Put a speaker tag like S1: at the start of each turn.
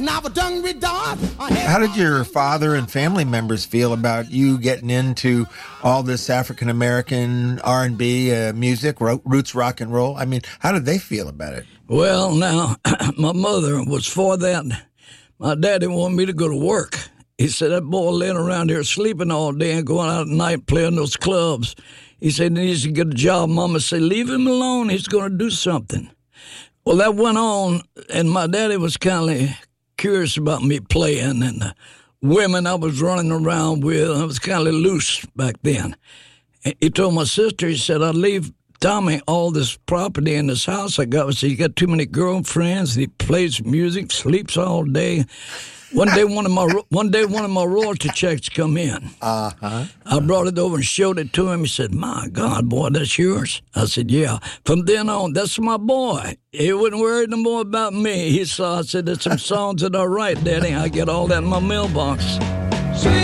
S1: How did your father and family members feel about you getting into all this African-American R&B music, roots rock and roll? I mean, how did they feel about it?
S2: Well, now, my mother was for that. My daddy wanted me to go to work. He said, that boy laying around here sleeping all day and going out at night playing those clubs. He said he needs to get a job. Mama said, leave him alone. He's going to do something. Well, that went on, and my daddy was kind of curious about me playing, and the women I was running around with. I was kind of loose back then. He told my sister, he said, I'd leave Tommy all this property in this house I got. So he got too many girlfriends. He plays music, sleeps all day. One day, one of my royalty checks come in.
S1: Uh-huh.
S2: I brought it over and showed it to him. He said, my God, boy, that's yours? I said, yeah. From then on, that's my boy. He wouldn't worry no more about me. I said, there's some songs that I write, Daddy. I get all that in my mailbox.